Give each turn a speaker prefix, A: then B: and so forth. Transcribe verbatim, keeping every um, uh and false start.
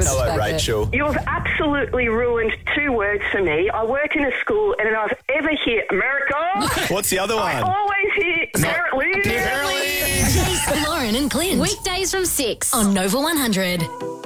A: Hello,
B: Respect it.
A: Rachel.
C: You've absolutely ruined two words for me. I work in a school and if I've ever hear America,
A: What's the other
C: I
A: one?
C: always hear apparently.
D: Jace, Lauren and Clint. Weekdays from six on Nova one hundred.